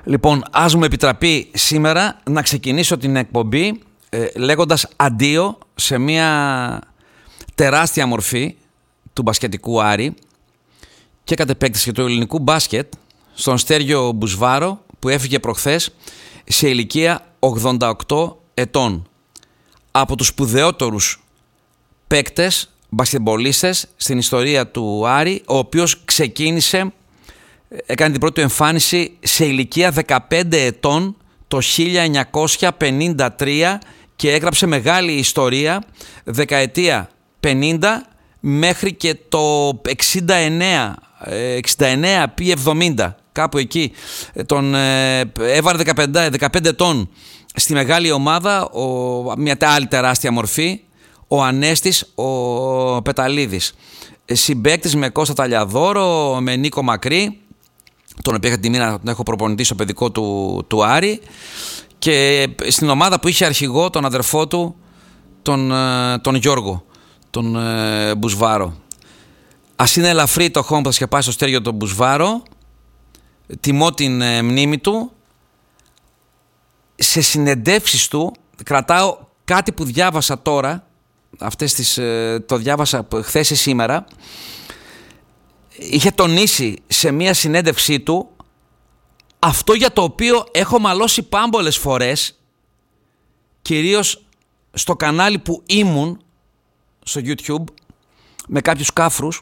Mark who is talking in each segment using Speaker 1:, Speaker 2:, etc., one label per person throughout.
Speaker 1: Λοιπόν, ας μου επιτραπεί σήμερα να ξεκινήσω την εκπομπή λέγοντας αντίο σε μια τεράστια μορφή του μπασκετικού Άρη και κατ' επέκταση του ελληνικού μπάσκετ, στον Στέργιο Μπουσβάρο, που έφυγε προχθές σε ηλικία 88 ετών. Από τους σπουδαιότερους παίκτες μπασκετμπολίστες στην ιστορία του Άρη, ο οποίος έκανε την πρώτη του εμφάνιση σε ηλικία 15 ετών το 1953 και έγραψε μεγάλη ιστορία δεκαετία 50 μέχρι και το 69 πει 70, κάπου εκεί. Τον έβαλε 15 ετών στη μεγάλη ομάδα, μια άλλη τεράστια μορφή, ο Ανέστης ο Πεταλίδης, συμπαίκτης με Κώστα Ταλιαδόρο, με Νίκο Μακρύ, τον οποίο είχα την τιμή να τον έχω προπονητή στο παιδικό του Άρη, και στην ομάδα που είχε αρχηγό τον αδερφό του, τον Γιώργο, τον Μπουσβάρο. Ας είναι ελαφρύ το χώμα που θα σκεπάσει στο Στέργιο τον Μπουσβάρο, τιμώ την μνήμη του. Σε συνεντεύξεις του κρατάω κάτι που διάβασα τώρα, το διάβασα χθες ή σήμερα. Είχε τονίσει σε μία συνέντευξή του αυτό για το οποίο έχω μαλώσει πάμπολες φορές, κυρίως στο κανάλι που ήμουν στο YouTube με κάποιους κάφρους.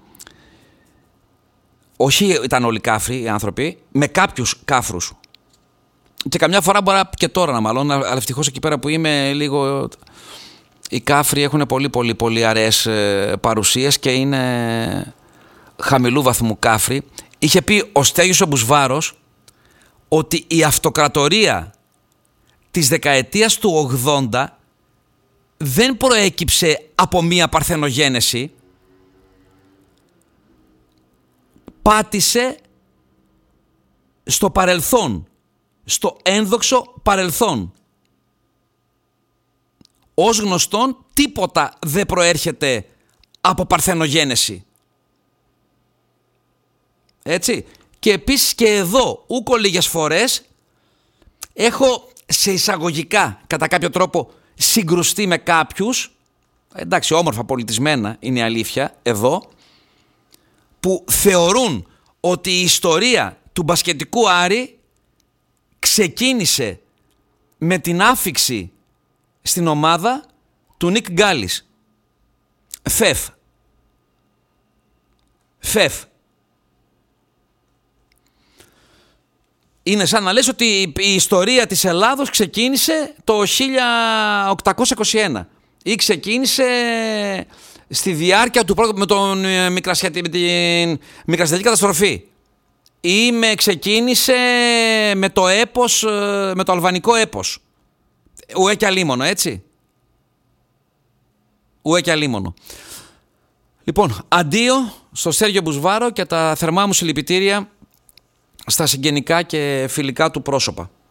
Speaker 1: Όχι ήταν όλοι κάφροι οι άνθρωποι, με κάποιους κάφρους, και καμιά φορά μπορεί και τώρα να μαλώνω, αλλά ευτυχώς εκεί πέρα που είμαι λίγο, οι κάφροι έχουν πολύ αραιές παρουσίες και είναι χαμηλού βαθμού κάφροι. Είχε πει ο Στέργιος ο Μπουσβάρος ότι η αυτοκρατορία της δεκαετίας του 80 δεν προέκυψε από μία παρθενογένεση, πάτησε στο παρελθόν, στο ένδοξο παρελθόν. Ως γνωστόν, τίποτα δεν προέρχεται από παρθενογένεση. Έτσι. Και επίσης και εδώ, ούκο λίγες φορές, έχω σε εισαγωγικά κατά κάποιο τρόπο συγκρουστεί με κάποιους, εντάξει, όμορφα πολιτισμένα είναι η αλήθεια εδώ, που θεωρούν ότι η ιστορία του μπασκετικού Άρη ξεκίνησε με την άφιξη στην ομάδα του Νικ Γκάλης. Φεφ. Είναι σαν να λες ότι η ιστορία της Ελλάδος ξεκίνησε το 1821 ή ξεκίνησε στη διάρκεια του πρώτου με την Μικρασιατική καταστροφή, ή ξεκίνησε με το έπος, με το αλβανικό έπος. Ουέ και αλίμονο, έτσι. Ουέ και αλίμονο. Λοιπόν, αντίο στο Στέργιο Μπουσβάρο και τα θερμά μου συλληπιτήρια στα συγγενικά και φιλικά του πρόσωπα.